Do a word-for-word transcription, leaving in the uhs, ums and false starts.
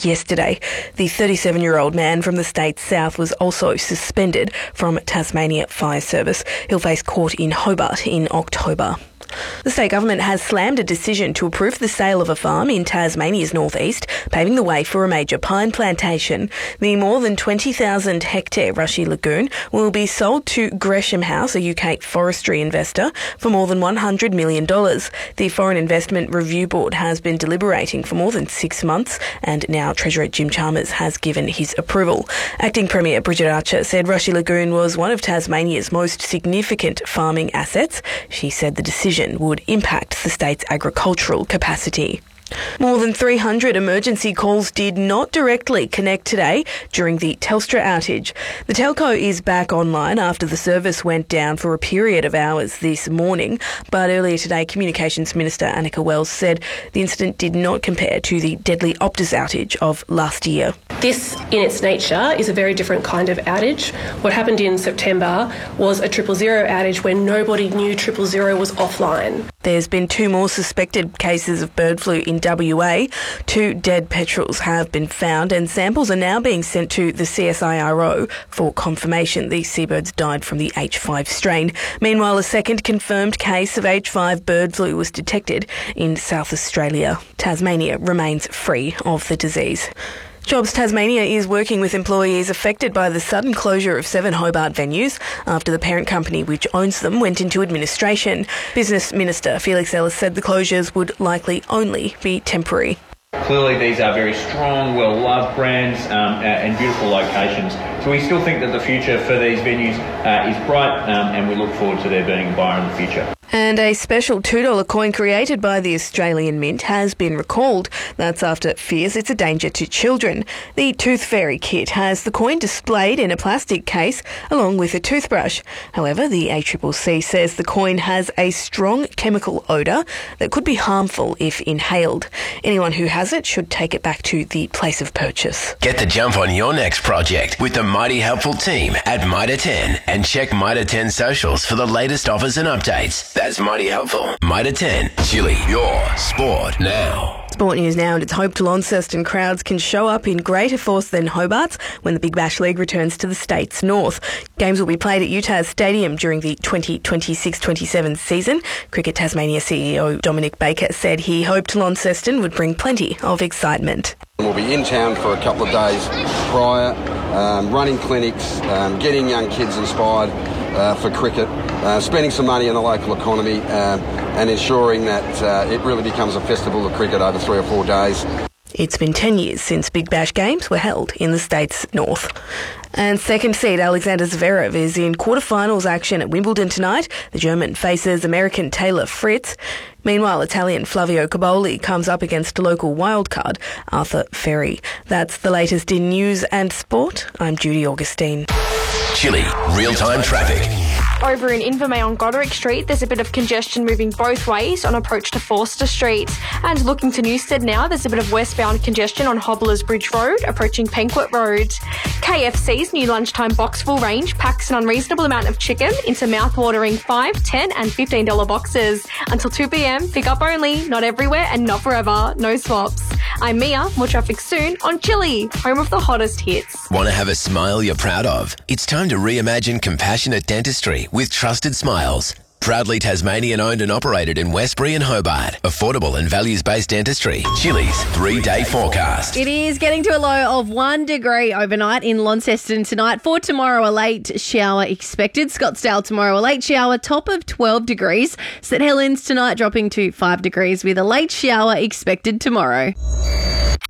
yesterday. The thirty-seven-year-old man from the state's south was also suspended from Tasmania Fire Service. He'll face court in Hobart in October. The state government has slammed a decision to approve the sale of a farm in Tasmania's northeast, paving the way for a major pine plantation. The more than twenty thousand hectare Rushy Lagoon will be sold to Gresham House, a U K forestry investor, for more than one hundred million dollars. The Foreign Investment Review Board has been deliberating for more than six months, and now Treasurer Jim Chalmers has given his approval. Acting Premier Bridget Archer said Rushy Lagoon was one of Tasmania's most significant farming assets. She said the decision would impact the state's agricultural capacity. More than three hundred emergency calls did not directly connect today during the Telstra outage. The telco is back online after the service went down for a period of hours this morning, but earlier today Communications Minister Annika Wells said the incident did not compare to the deadly Optus outage of last year. This, in its nature, is a very different kind of outage. What happened in September was a triple zero outage when nobody knew triple zero was offline. There's been two more suspected cases of bird flu in W A. Two dead petrels have been found and samples are now being sent to the C S I R O for confirmation these seabirds died from the H five strain. Meanwhile, a second confirmed case of H five bird flu was detected in South Australia. Tasmania remains free of the disease. Jobs Tasmania is working with employees affected by the sudden closure of seven Hobart venues after the parent company which owns them went into administration. Business Minister Felix Ellis said the closures would likely only be temporary. Clearly these are very strong, well-loved brands um, and beautiful locations. So we still think that the future for these venues uh, is bright um, and we look forward to there being a buyer in the future. And a special two dollar coin created by the Australian Mint has been recalled. That's after fears it's a danger to children. The Tooth Fairy kit has the coin displayed in a plastic case along with a toothbrush. However, the A C C C says the coin has a strong chemical odour that could be harmful if inhaled. Anyone who has it should take it back to the place of purchase. Get the jump on your next project with the Mighty Helpful team at Mitre ten and check Mitre ten socials for the latest offers and updates. That's Mighty Helpful. Mitre ten, Chili, your sport now. Sport news now, and it's hoped Launceston crowds can show up in greater force than Hobart's when the Big Bash League returns to the state's north. Games will be played at Utah's Stadium during the twenty twenty-six twenty-seven season. Cricket Tasmania C E O Dominic Baker said he hoped Launceston would bring plenty of excitement. We'll be in town for a couple of days prior, um, running clinics, um, getting young kids inspired uh, for cricket, uh, spending some money on the local economy um, and ensuring that uh, it really becomes a festival of cricket over three or four days. It's been ten years since Big Bash games were held in the state's north. And second seed Alexander Zverev is in quarterfinals action at Wimbledon tonight. The German faces American Taylor Fritz. Meanwhile, Italian Flavio Cobolli comes up against local wildcard Arthur Ferry. That's the latest in news and sport. I'm Judy Augustine. Chili, real-time traffic. Over in Invermay on Goderic Street, there's a bit of congestion moving both ways on approach to Forster Street. And looking to Newstead now, there's a bit of westbound congestion on Hobblers Bridge Road, approaching Penquet Road. K F C's new lunchtime Boxful range packs an unreasonable amount of chicken into mouth-watering five, ten and fifteen dollar boxes. Until two p.m, pick up only, not everywhere and not forever, no swaps. I'm Mia, more traffic soon on Chili, home of the hottest hits. Want to have a smile you're proud of? It's time to reimagine compassionate dentistry with Trusted Smiles. Proudly Tasmanian owned and operated in Westbury and Hobart. Affordable and values-based dentistry. Chili's three-day forecast. It is getting to a low of one degree overnight in Launceston tonight. For tomorrow, a late shower expected. Scottsdale tomorrow, a late shower, top of twelve degrees. St Helens tonight dropping to five degrees with a late shower expected tomorrow.